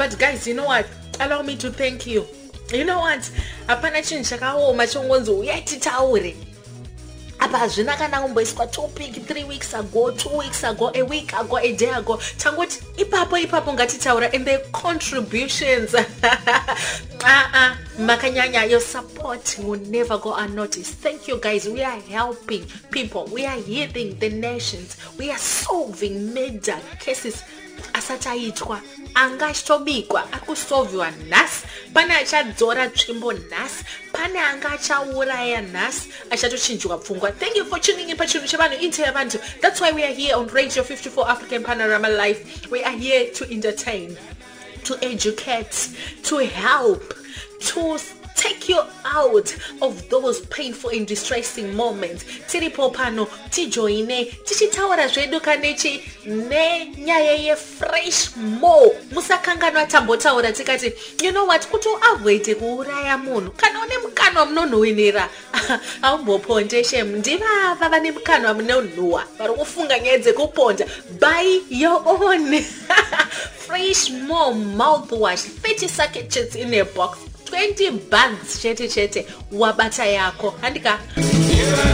But guys, you know what? Allow me to thank you. You know what? Apana chinhu chakaoma chongonzi uyai titaure. Apa hazvina kana kumboiswa topic 3 weeks ago, 2 weeks ago, a week ago, a day ago. Tangoti ipapo ngatitaura and their contributions. Makanyanya, your support will never go unnoticed. Thank you guys. We are helping people. We are healing the nations. We are solving major cases. Asataitwa angachitobikwa akusolviwa nhasi, pane achadzora tsvimbo nhasi, pane anga achauraya nhasi, achatochinjwa pfungwa. Thank you for tuning in pachinhu chevanhu into yavantu. That's why we are here on Radio 54 African Panorama Live. We are here to entertain, to educate, to help, to take you out of those painful and distressing moments. Tiripo pano tijoine tichitaura zvedu kanechi nenyaya ye fresh mo. Musakanganwa tambotaura tikati, you know what, kuto avoid kuuraya munhu kana une mukanwa munonowenera aumboponde shem. Ndivava vane mukanwa munonowa vari kufunga nyaya dzekuponda. Buy your own fresh mo mouthwash, 30 sachets in a box, 20 bags chete wabata yako handika.